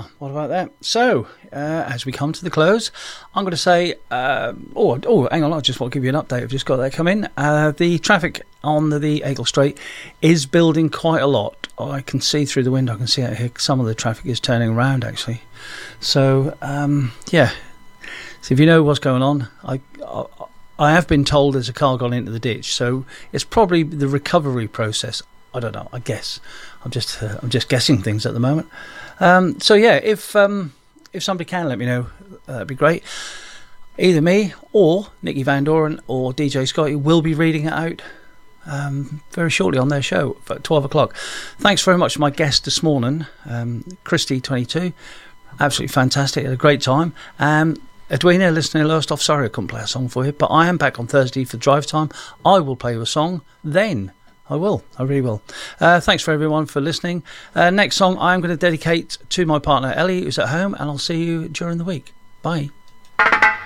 what about that? So, as we come to the close, I'm going to say, hang on, I just want to give you an update. I've just got that come in. The traffic on the Eagle Street is building quite a lot. I can see through the window, I can see out here, some of the traffic is turning around, actually. So, yeah. So if you know what's going on, I have been told there's a car gone into the ditch, so it's probably the recovery process. I don't know. I guess I'm just guessing things at the moment. So yeah, if somebody can let me know, that'd be great. Either me or Nicky Van Doren or DJ Scotty will be reading it out very shortly on their show at 12 o'clock. Thanks very much to my guest this morning, Christy22. Absolutely fantastic. Had a great time. Edwina, listening to Lowestoft, sorry I couldn't play a song for you, but I am back on Thursday for Drive Time. I will play you a song then. I really will. Thanks for everyone for listening. Next song I'm going to dedicate to my partner Ellie, who's at home, and I'll see you during the week. Bye.